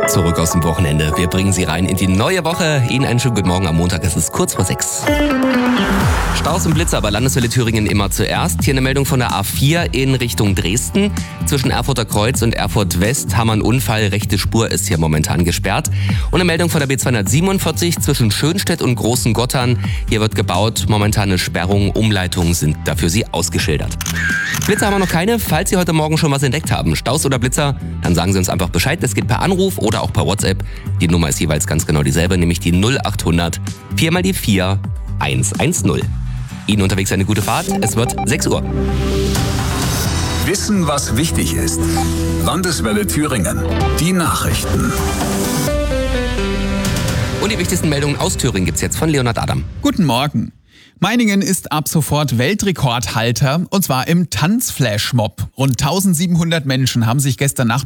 Zurück aus dem Wochenende. Wir bringen Sie rein in die neue Woche. Ihnen einen schönen guten Morgen am Montag. Es ist kurz vor 6. Staus und Blitzer bei Landeswelle Thüringen immer zuerst. Hier eine Meldung von der A4 in Richtung Dresden. Zwischen Erfurter Kreuz und Erfurt West haben wir einen Unfall. Rechte Spur ist hier momentan gesperrt. Und eine Meldung von der B247 zwischen Schönstedt und Großen Gottern. Hier wird gebaut. Momentane Sperrungen, Umleitungen sind dafür Sie ausgeschildert. Blitzer haben wir noch keine. Falls Sie heute Morgen schon was entdeckt haben, Staus oder Blitzer, dann sagen Sie uns einfach Bescheid. Das geht per Anruf oder auch per WhatsApp. Die Nummer ist jeweils ganz genau dieselbe, nämlich die 0800 4 mal die 4 110. Ihnen unterwegs eine gute Fahrt. Es wird 6 Uhr. Wissen, was wichtig ist. Landeswelle Thüringen. Die Nachrichten. Und die wichtigsten Meldungen aus Thüringen gibt's jetzt von Leonhard Adam. Guten Morgen. Meiningen ist ab sofort Weltrekordhalter, und zwar im Tanzflashmob. Rund 1700 Menschen haben sich gestern Nachmittag